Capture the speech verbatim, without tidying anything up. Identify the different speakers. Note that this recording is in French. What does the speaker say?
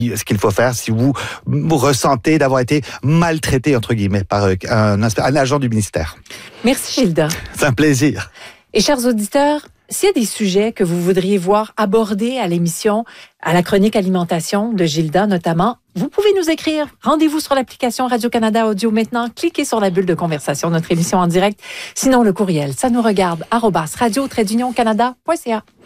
Speaker 1: ce qu'il faut faire si vous, vous ressentez d'avoir été maltraité, entre guillemets, par un, un, un agent du ministère.
Speaker 2: Merci, Gilda.
Speaker 1: C'est un plaisir.
Speaker 2: Et chers auditeurs, s'il y a des sujets que vous voudriez voir abordés à l'émission, à la chronique alimentation de Gilda notamment, vous pouvez nous écrire. Rendez-vous sur l'application Radio-Canada Audio maintenant. Cliquez sur la bulle de conversation, notre émission en direct. Sinon, le courriel, ça nous regarde, arobase radio-canada point c a.